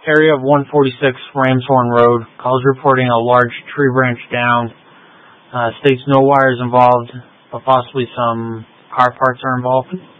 area of 146 Ramshorn Road. Calls reporting a large tree branch down. States no wires involved, but possibly some car parts are involved.